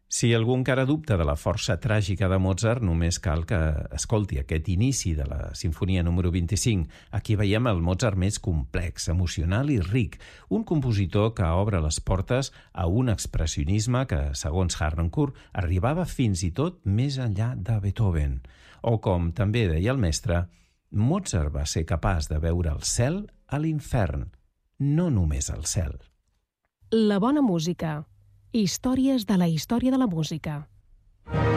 Si algú encara dubta de la força tràgica de Mozart, només cal que escolti aquest inici de la Simfonia número 25. Aquí veiem el Mozart més complex, emocional i ric, un compositor que obre les portes a un expressionisme que, segons Harnoncourt, arribava fins i tot més enllà de Beethoven. O com també deia el mestre, Mozart va ser capaç de veure el cel a l'infern, no només el cel. La bona música. Històries de la història de la música.